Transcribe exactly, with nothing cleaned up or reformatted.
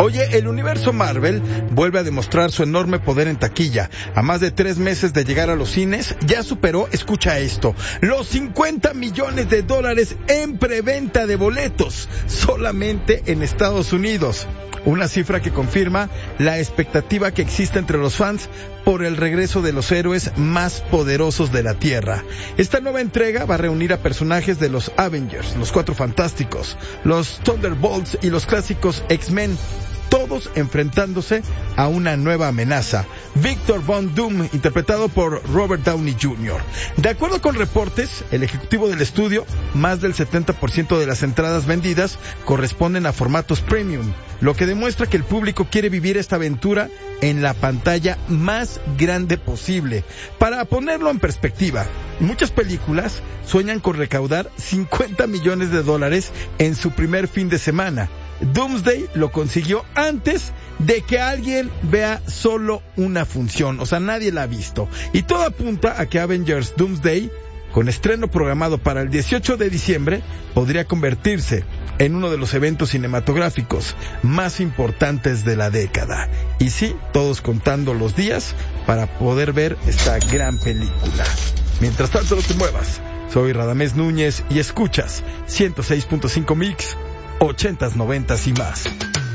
Oye, el universo Marvel vuelve a demostrar su enorme poder en taquilla. A más de tres meses de llegar a los cines, ya superó, escucha esto, los cincuenta millones de dólares en preventa de boletos, solamente en Estados Unidos. Una cifra que confirma la expectativa que existe entre los fans por el regreso de los héroes más poderosos de la Tierra. Esta nueva entrega va a reunir a personajes de los Avengers, los Cuatro Fantásticos, los Thunderbolts y los clásicos X-Men, todos enfrentándose a una nueva amenaza. Victor Von Doom, interpretado por Robert Downey junior De acuerdo con reportes, el ejecutivo del estudio, más del setenta por ciento de las entradas vendidas corresponden a formatos premium, lo que demuestra que el público quiere vivir esta aventura en la pantalla más grande posible. Para ponerlo en perspectiva, muchas películas sueñan con recaudar cincuenta millones de dólares en su primer fin de semana. Doomsday lo consiguió antes de que alguien vea solo una función, o sea, nadie la ha visto. Y todo apunta a que Avengers Doomsday, con estreno programado para el dieciocho de diciembre, podría convertirse en uno de los eventos cinematográficos más importantes de la década. Y sí, todos contando los días para poder ver esta gran película. Mientras tanto, no te muevas. Soy Radamés Núñez y escuchas ciento seis punto cinco Mix, ochentas, noventas y más.